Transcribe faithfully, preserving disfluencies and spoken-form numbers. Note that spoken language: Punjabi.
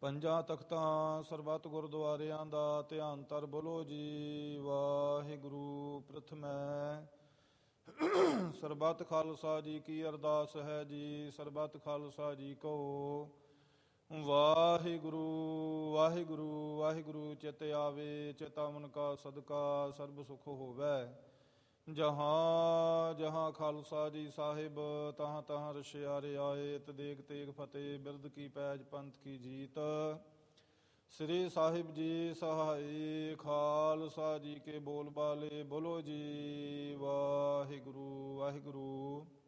ਪੰਜਾਂ ਤਖਤਾਂ ਸਰਬੱਤ ਗੁਰਦੁਆਰਿਆਂ ਦਾ ਧਿਆਨ ਧਰ ਬੋਲੋ ਜੀ ਵਾਹਿਗੁਰੂ। ਪ੍ਰਥਮੈ ਸਰਬੱਤ ਖਾਲਸਾ ਜੀ ਕੀ ਅਰਦਾਸ ਹੈ ਜੀ। ਸਰਬੱਤ ਖਾਲਸਾ ਜੀ ਕੋ ਵਾਹਿਗੁਰੂ ਵਾਹਿਗੁਰੂ ਵਾਹਿਗੁਰੂ। ਚਿਤ ਆਵੇ ਚਿਤਾ ਮਨ ਕਾ ਸਦਕਾ ਸਰਬ ਸੁਖ ਹੋਵੈ। ਜਹਾਂ ਜਹਾਂ ਖਾਲਸਾ ਜੀ ਸਾਹਿਬ ਤਹਾਂ ਤਹਾਂ ਰਸ਼ਿਆਰੇ ਆਏ। ਤਦੇਕ ਤੇਗ ਫਤਿਹ ਬਿਰਦ ਕੀ ਪੈਜ ਪੰਥ ਕੀ ਜੀਤ। ਸ੍ਰੀ ਸਾਹਿਬ ਜੀ ਸਹਾਈ ਖਾਲਸਾ ਜੀ ਕੇ ਬੋਲ ਬਾਲੇ ਬੋਲੋ ਜੀ ਵਾਹਿਗੁਰੂ ਵਾਹਿਗੁਰੂ।